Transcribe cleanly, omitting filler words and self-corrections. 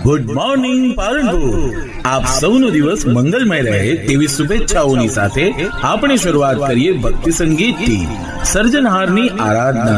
Good morning Palanpur. આપ સૌનો દિવસ મંગલમય રહે તેવી શુભેચ્છાઓની સાથે આપણે શરૂઆત કરીએ ભક્તિ સંગીતથી. સર્જનહારની આરાધના